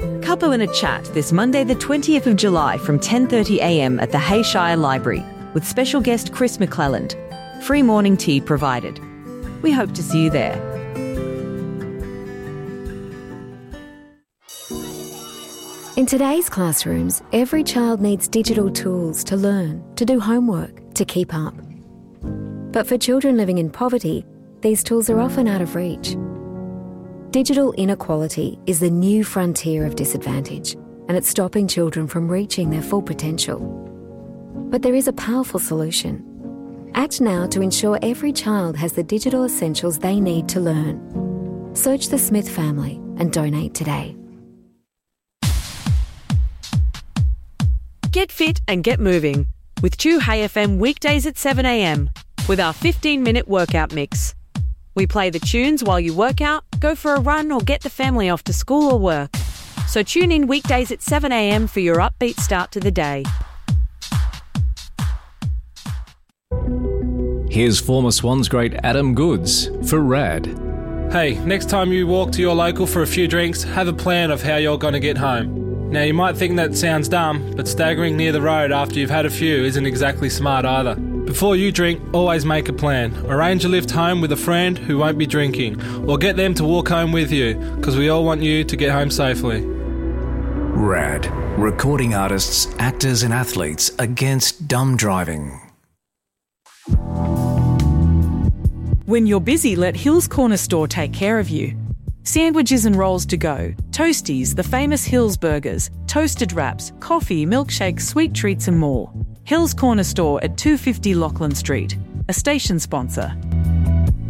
Cuppa and a chat this Monday the 20th of July from 10:30am at the Hayshire Library with special guest Chris McClelland. Free morning tea provided. We hope to see you there. In today's classrooms, every child needs digital tools to learn, to do homework, to keep up. But for children living in poverty, these tools are often out of reach. Digital inequality is the new frontier of disadvantage, and it's stopping children from reaching their full potential. But there is a powerful solution. Act now to ensure every child has the digital essentials they need to learn. Search the Smith family and donate today. Get fit and get moving with Chew Hey FM weekdays at 7am with our 15-minute workout mix. We play the tunes while you work out, go for a run or get the family off to school or work. So tune in weekdays at 7am for your upbeat start to the day. Here's former Swans great Adam Goods for RAD. Hey, next time you walk to your local for a few drinks, have a plan of how you're going to get home. Now you might think that sounds dumb, but staggering near the road after you've had a few isn't exactly smart either. Before you drink, always make a plan. Arrange a lift home with a friend who won't be drinking, or get them to walk home with you, because we all want you to get home safely. RAD, recording artists, actors and athletes against dumb driving. When you're busy, let Hills Corner Store take care of you. Sandwiches and rolls to go, Toasties, the famous Hills burgers, toasted wraps, coffee, milkshakes, sweet treats and more. Hills Corner Store at 250 Lachlan Street, a station sponsor.